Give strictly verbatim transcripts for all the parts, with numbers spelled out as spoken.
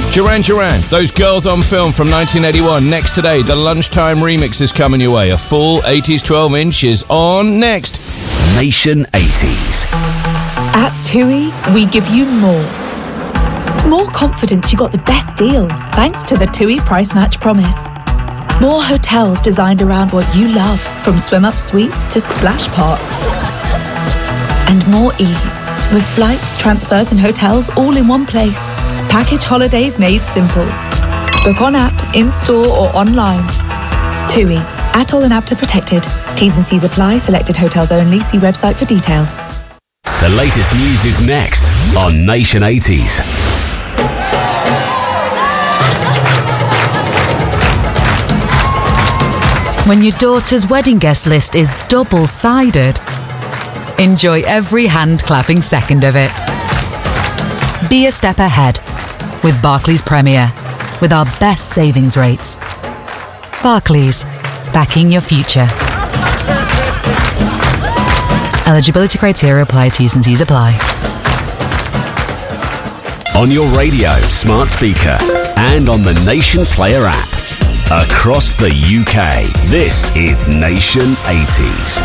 Duran Duran, Those Girls on Film from nineteen eighty-one. Next today, the Lunchtime Remix is coming your way. A full eighties twelve inch is on next. Nation eighties. At TUI, we give you more. More confidence you got the best deal, thanks to the TUI Price Match Promise. More hotels designed around what you love, from swim-up suites to splash parks. And more ease, with flights, transfers and hotels all in one place. Package holidays made simple. Book on app, in-store or online. TUI, Atoll and APTA protected. T's and C's apply, selected hotels only. See website for details. The latest news is next on Nation eighties. When your daughter's wedding guest list is double-sided, enjoy every hand-clapping second of it. Be a step ahead with Barclays Premier, with our best savings rates. Barclays, backing your future. Eligibility criteria apply, T's and C's apply. On your radio, smart speaker, and on the Nation Player app. Across the U K, this is Nation eighties.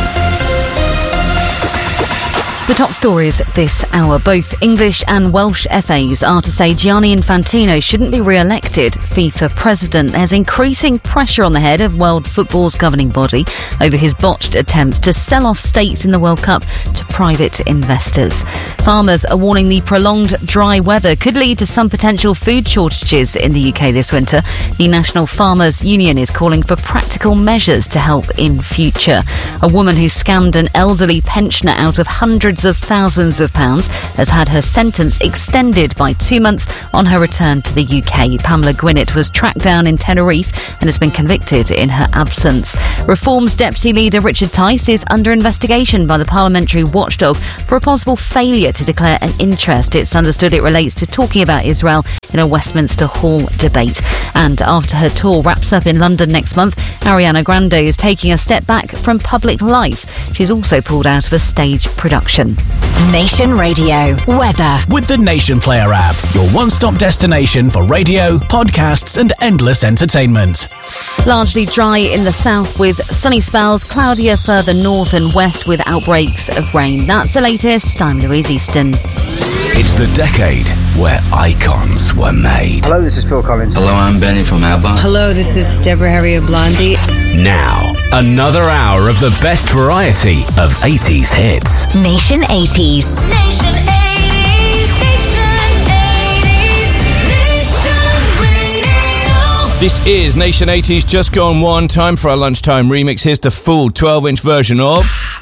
The top stories this hour. Both English and Welsh F As are to say Gianni Infantino shouldn't be re-elected FIFA president. There's increasing pressure on the head of world football's governing body over his botched attempts to sell off stakes in the World Cup to private investors. Farmers are warning the prolonged dry weather could lead to some potential food shortages in the U K this winter. The National Farmers Union is calling for practical measures to help in future. A woman who scammed an elderly pensioner out of hundreds of thousands of pounds has had her sentence extended by two months on her return to the U K. Pamela Gwinnett was tracked down in Tenerife and has been convicted in her absence. Reform's Deputy Leader Richard Tice is under investigation by the parliamentary watchdog for a possible failure to declare an interest. It's understood it relates to talking about Israel in a Westminster Hall debate. And after her tour wraps up in London next month, Ariana Grande is taking a step back from public life. She's also pulled out of a stage production. Nation Radio weather with the Nation Player app, your one-stop destination for radio, podcasts and endless entertainment. Largely dry in the south with sunny spells, cloudier further north and west with outbreaks of rain. That's the latest. I'm Louise Easton. It's the decade where icons were made. Hello, this is Phil Collins. Hello, I'm Benny from ABBA. Hello, this is Deborah Harry of Blondie. Now, another hour of the best variety of eighties hits. Nation eighties. Nation eighties. Nation eighties. Nation Radio. This is Nation eighties, just gone one. Time for our lunchtime remix. Here's the full twelve inch version of